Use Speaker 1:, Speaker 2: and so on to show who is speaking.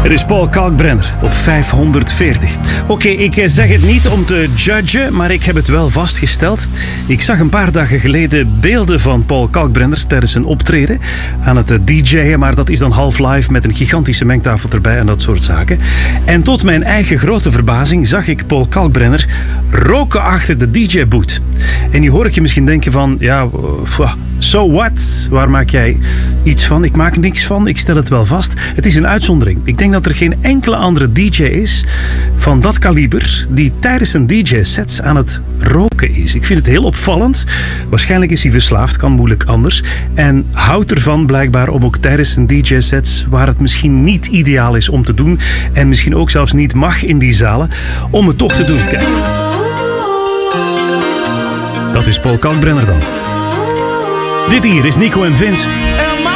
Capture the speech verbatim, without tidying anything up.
Speaker 1: Het is Paul Kalkbrenner op vijfhonderdveertig. Oké, okay, ik zeg het niet om te judgen, maar ik heb het wel vastgesteld. Ik zag een paar dagen geleden beelden van Paul Kalkbrenner tijdens een optreden aan het D J'en, maar dat is dan half live met een gigantische mengtafel erbij en dat soort zaken. En tot mijn eigen grote verbazing zag ik Paul Kalkbrenner roken achter de D J-boot. En nu hoor ik je misschien denken van, ja, so what? Waar maak jij iets van? Ik maak niks van, ik stel het wel vast. Het is een uitzondering. Ik denk dat er geen enkele andere D J is van dat kaliber die tijdens een D J-set aan het roken is. Ik vind het heel opvallend. Waarschijnlijk is hij verslaafd, kan moeilijk anders. En houdt ervan blijkbaar om ook tijdens een D J-set, waar het misschien niet ideaal is om te doen en misschien ook zelfs niet mag in die zalen, om het toch te doen. Kijk. Dat is Paul Kalkbrenner dan. Dit hier is Nico en Vince.